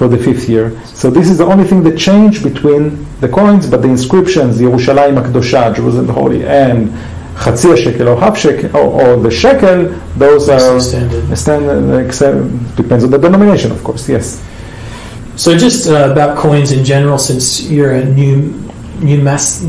for the 5th year. So this is the only thing that changed between the coins, but the inscriptions, Yerushalayim HaKadosha, Jerusalem the Holy, and Chatzi shekel or half shekel or the shekel, those are standard, depends on the denomination, of course, yes. So just about coins in general, since you're a numismatist.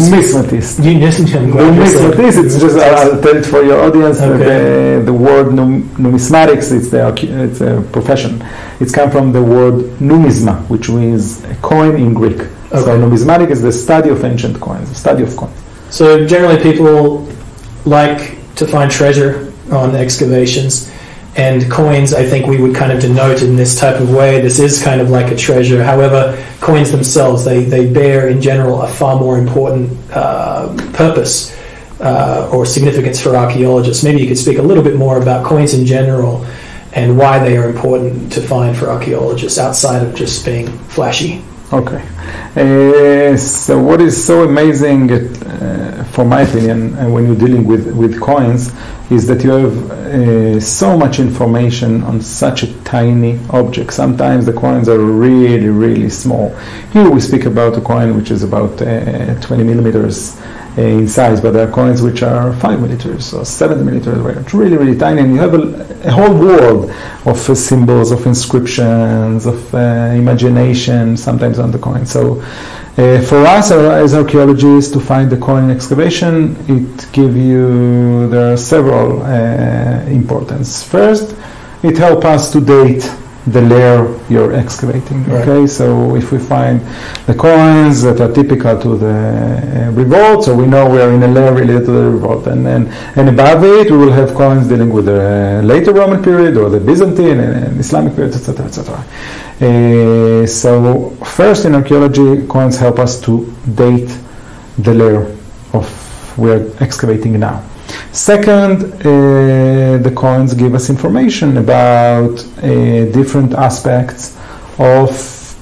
Numismatist, it's just, I'll tell it for your audience, that the word numismatics, it's a profession. It's come from the word numisma, which means a coin in Greek. Okay. So numismatic is the study of ancient coins, the study of coins. So generally people like to find treasure on excavations, and coins, I think we would kind of denote in this type of way. This is kind of like a treasure. However, coins themselves, they bear in general a far more important purpose or significance for archaeologists. Maybe you could speak a little bit more about coins in general and why they are important to find for archaeologists outside of just being flashy. Okay. So what is so amazing, for my opinion, when you're dealing with coins, is that you have so much information on such a tiny object. Sometimes the coins are really, really small. Here we speak about a coin which is about 20 millimeters in size, but there are coins which are 5 millimeters or 7 millimeters, where it's really, really tiny, and you have a whole world of symbols, of inscriptions, of imagination, sometimes on the coin. So for us as archaeologists to find the coin in excavation, there are several importance. First, it helps us to date the layer you're excavating. Right. Okay, so if we find the coins that are typical to the revolt, so we know we are in a layer related to the revolt, and above it we will have coins dealing with the later Roman period or the Byzantine and Islamic period, etc., etc. So first, in archaeology, coins help us to date the layer of we're excavating now. Second, the coins give us information about different aspects of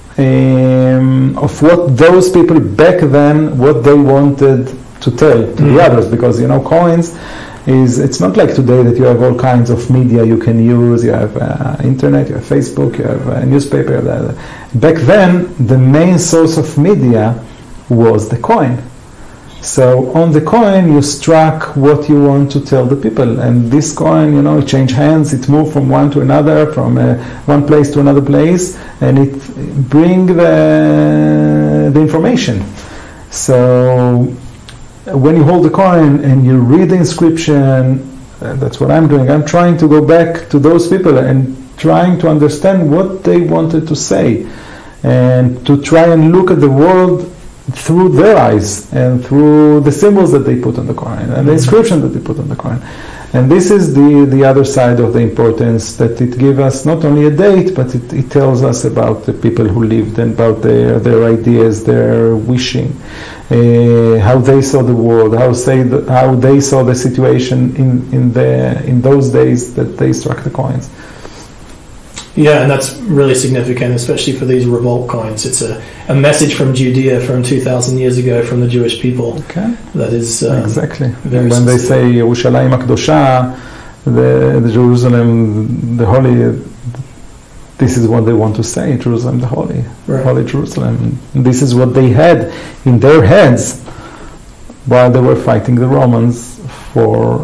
what those people back then, what they wanted to tell to the others, because coins it's not like today that you have all kinds of media you can use. You have internet, you have Facebook, you have a newspaper. Back then, the main source of media was the coin. So on the coin, you struck what you want to tell the people, and this coin, it changed hands. It moved from one to another, from one place to another place, and it bring the information. So when you hold the coin and you read the inscription, that's what I'm doing. I'm trying to go back to those people and trying to understand what they wanted to say, and to try and look at the world through their eyes and through the symbols that they put on the coin and the inscription that they put on the coin. And this is the other side of the importance, that it gives us not only a date, but it tells us about the people who lived and about their ideas, their wishing, how they saw the world, how they saw the situation in those days that they struck the coins. Yeah, and that's really significant, especially for these revolt coins. It's a message from Judea from 2,000 years ago from the Jewish people. Okay. That is exactly. Very when specific. They say Yerushalayim HaKadosha, the Jerusalem, the Holy, this is what they want to say, Jerusalem the Holy, right. Holy Jerusalem. This is what they had in their heads while they were fighting the Romans for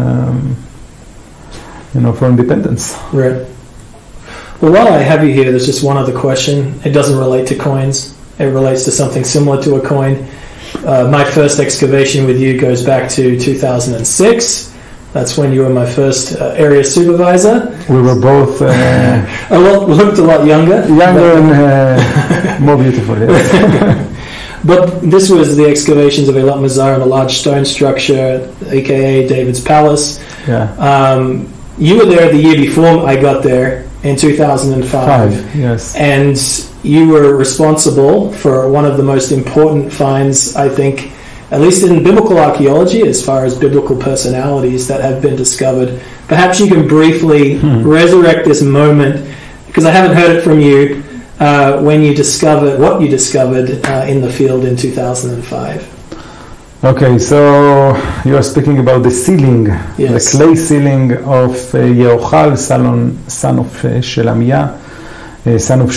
independence. Right. Well, while I have you here, there's just one other question. It doesn't relate to coins. It relates to something similar to a coin. My first excavation with you goes back to 2006. That's when you were my first area supervisor. We were both... looked a lot younger. And more beautiful, yes. But this was the excavations of Eilat Mazar, a large stone structure, a.k.a. David's Palace. Yeah. You were there the year before I got there, in 2005. Yes. And you were responsible for one of the most important finds, I think, at least in biblical archaeology, as far as biblical personalities that have been discovered. Perhaps you can briefly resurrect this moment, because I haven't heard it from you, when you discovered what you discovered in the field in 2005. Okay, so you are speaking about the ceiling, yes. The clay ceiling of Yehochal, son of Shelemiah, son of